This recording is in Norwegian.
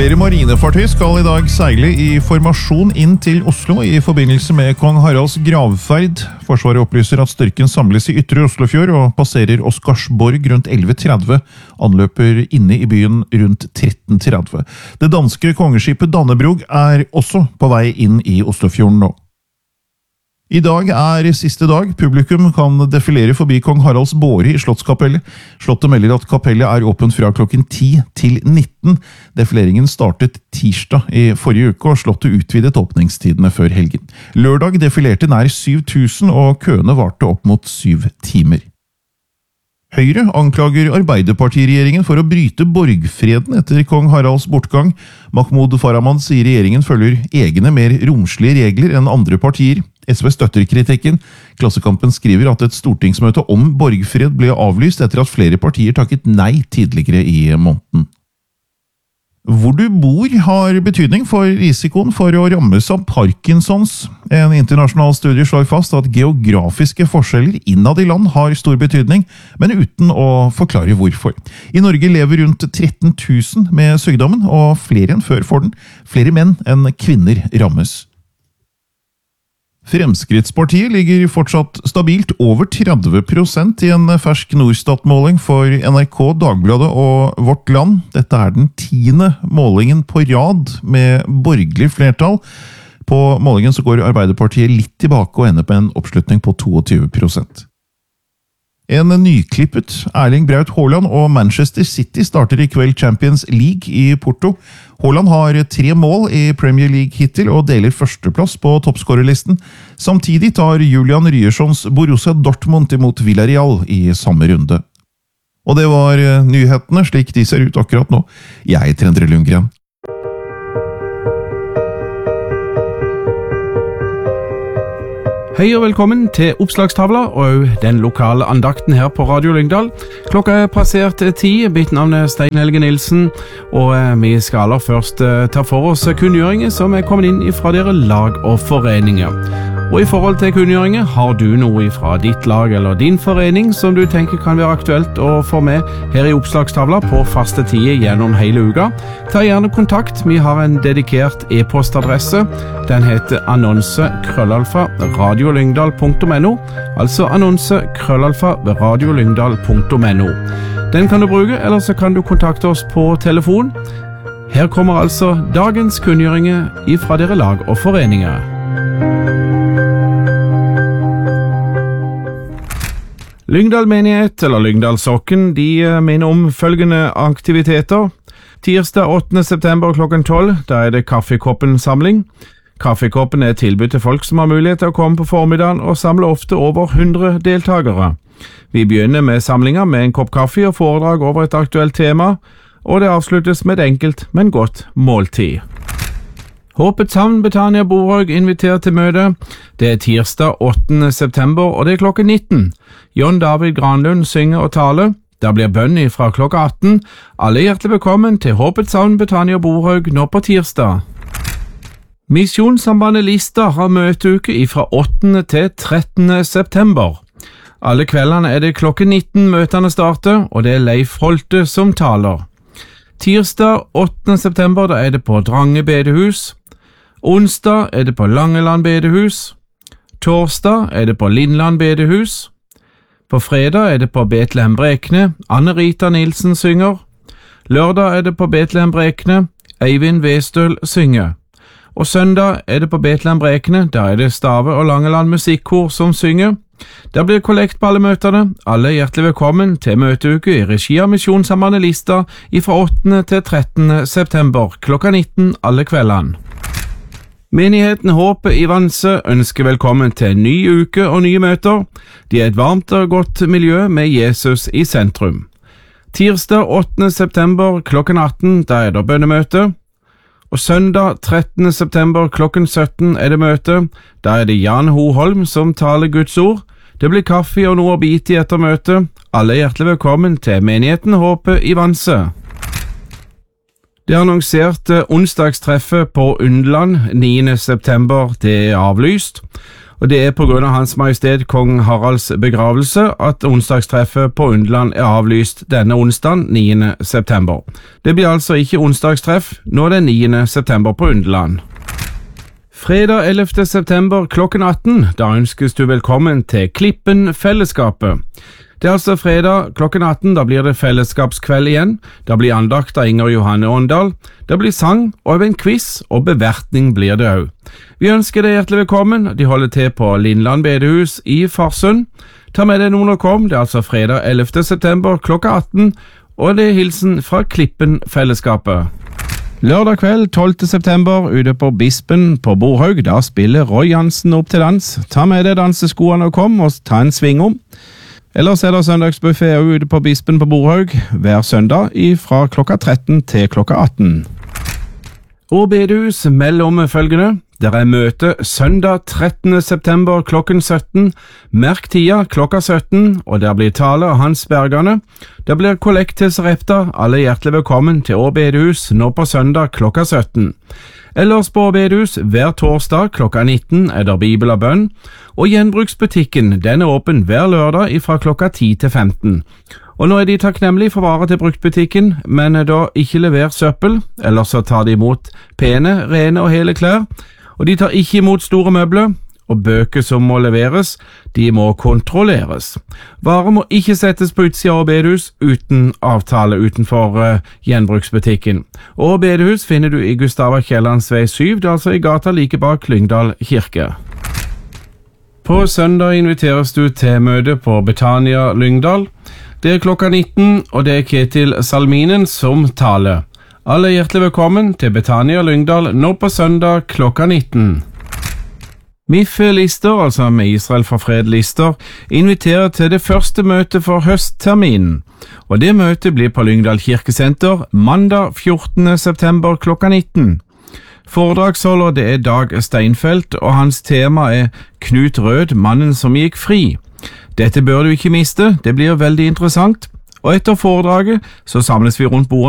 Flere marinefartøy skal i dag seile i formasjon inn til Oslo i forbindelse med Kong Haralds gravferd. Forsvaret opplyser at styrken samles i Ytre Oslofjord og passerer Oscarsborg rundt 11:30. Anløper inne i byen rundt 13:30. Det danske kongeskipet Dannebrog er også på vei inn i Oslofjorden nå. I dag er siste dag. Publikum kan defilere forbi Kong Haralds båre i Slottskapellet. Slottet melder at kapellet er åpent fra klokken 10 til 19. Defileringen startet tirsdag i forrige uke, og slottet utvidet åpningstidene før helgen. Lørdag defilerte nær 7000, og køene varte opp mot 7 timer. Høyre anklager Arbeiderpartiregjeringen for å bryte borgfreden etter Kong Haralds bortgang. Mahmoud Farahmand sier regjeringen følger egne, mer romslige regler enn andre partier. SV støtter kritikken. Klassekampen skriver at et stortingsmøte om borgfred ble avlyst etter at flere partier takket nei tidligere i måneden. Hvor du bor har betydning for risikoen for å rammes av Parkinsons. En internasjonal studie slår fast at geografiske forskjeller innad i land har stor betydning, men uten å forklare hvorfor. I Norge lever rundt 13 000 med sykdommen, og flere enn før får den. Flere menn enn kvinner rammes. Fremskrittspartiet ligger fortsatt stabilt over 30% i en fersk Norstat-måling for NRK, Dagbladet og Vårt Land. Dette er den 10. målingen på rad med borgerlig flertall. På målingen så går Arbeiderpartiet litt tilbake og ender på en oppslutning på 22%. En nyklippet Erling Braut Haaland og Manchester City starter i kveld Champions League i Porto. Haaland har 3 mål i Premier League hittil og deler førsteplass på toppskårerlisten. Samtidig tar Julian Ryerssons Borussia Dortmund imot Villarreal i samme runde. Og det var nyhetene slik de ser ut akkurat nå. Jeg heter Endre Lundgren. Hei og velkommen til Oppslagstavla og den lokale andakten her på Radio Lyngdal. Klokka er passert 10, mitt navn er Stein Helge Nilsen, og vi skal aller først ta for oss kunngjøringer som er kommet inn fra dere lag og foreninger. Og i forhold til kunngjøringer, har du noe fra ditt lag eller din forening som du tenker kan være aktuelt å få med her i Oppslagstavla på faste tider gjennom hele uka? Ta gjerne kontakt, vi har en dedikert e-postadresse. Den heter annonse@radiolyngdal.no, altså annonse@radiolyngdal.no. Den kan du bruke, eller så kan du kontakte oss på telefon. Her kommer altså dagens kunngjøringer fra dere lag og foreninger. Lyngdal menighet, eller Lyngdalsokken, de mener om følgende aktiviteter. Tirsdag 8. september klokken 12, da er det Kaffekoppen-samling. Kaffekoppen er tilbud til folk som har mulighet til å komme på formiddagen og samle ofte over 100 deltakere. Vi begynner med samlinger med en kopp kaffe og foredrag over et aktuelt tema, og det avsluttes med et enkelt, men godt måltid. Håpets Havn Betania Borhaug inviterer til møte. Det er tirsdag 8. september, og det er klokken 19. John David Granlund synger og taler. Der blir bønn fra klokka 18. Alle hjertelig velkommen til Håpets Havn Betania Borhaug nå på tirsdag. Misjonssambandet Lista har møteuke fra 8. til 13. september. Alle kveldene er det klokken 19 møtene starter, og det er Leif Holte som taler. Tirsdag 8. september da er det på Drange bedehus. Onsdag er det på Langeland bedehus. Torsdag er det på Lindland bedehus. På fredag er det på Betlehem Brekne. Anne-Rita Nilsen synger. Lørdag er det på Betlehem Brekne. Eivind Westøl synger. Og søndag er det på Betlehem Brekne. Der er det Stave og Langeland musikkor som synger. Der blir kollekt på alle møtene. Alle hjertelig velkommen til møteuke i regi av Misjonssambandet Lista fra 8. til 13. september klokka 19 alle kveldene. Menigheten Håpet i Vanse ønsker velkommen til en ny uke og nye møter. De er et varmt og godt miljø med Jesus i sentrum. Tirsdag 8. september klokken 18, da er det bønnemøte. Og søndag 13. september klokken 17 er det møte. Da er det Jan Hoholm som taler Guds ord. Det blir kaffe og noe å bite i etter møtet. Alle hjertelig velkommen til menigheten Håpet i Vanse. Det annonserte onsdagstreffet på Underland 9. september, det er avlyst. Og det er på grunn av Hans Majestet Kong Haralds begravelse at onsdagstreffet på Undeland er avlyst denne onsdagen 9. september. Det blir altså ikke onsdagstreff nå den 9. september på Undeland. Fredag 11. september klokken 18, da ønskes du velkommen til Klippen Fellesskapet. Det er altså fredag klokken 18, da blir det fellesskapskveld igjen. Da blir andakt av Inger Johanne Åndal. Det blir sang og en quiz, og bevertning blir det også. Vi ønsker deg hjertelig velkommen. De holder til på Lindland bedehus i Farsund. Ta med deg noen og kom. Det er altså fredag 11. september klokka 18, og det er hilsen fra Klippen Fellesskapet. Lørdag kveld 12. september ute på Bispen på Borhaug, da spiller Roy Jansen opp til dans. Ta med deg danseskoene og kom, og ta en sving om. Ellers er det søndagsbuffet ute på Bispen på Borhaug hver søndag fra klokka 13 til klokka 18. Og bedehus mellom følgende. Der er møte søndag 13. september klokken 17. Merk tida klokka 17, og der blir tale av Hans Bergane. Der blir kollekt til Sarepta. Alle hjertelig velkommen til Åbedehus nå på søndag klokka 17. Ellers på Åbedehus hver torsdag klokka 19 er der Bibel og bønn, og gjenbruksbutikken den er åpen hver lørdag fra klokka 10 til 15. Og nå er de takknemlige for varer til bruktbutikken, men da ikke lever søppel, ellers så tar de imot pene, rene og hele klær. Og de tar ikke imot store møbler, og bøker som må leveres, de må kontrolleres. Varer må ikke settes på utsida av bedehus uten avtale utenfor gjenbruksbutikken. Og bedehus finner du i Gustava Kiellands vei 7, det er altså i gata like bak Lyngdal kirke. På søndag inviteres du til møte på Betania Lyngdal. Det er klokka 19, og det er Ketil Salminen som taler. Alle hjertelig velkommen til Betania Lyngdal nå på søndag klokka 19. MIF-lister, altså med Israel for fred-lister, inviterer til det første møtet for høstterminen. Og det møtet blir på Lyngdal kirkesenter mandag 14. september klokka 19. Foredragsholder det er Dag Steinfeld, og hans tema er Knut Rød, mannen som gikk fri. Dette bør du ikke miste, det blir veldig interessant. Og etter foredraget så samles vi rundt bordet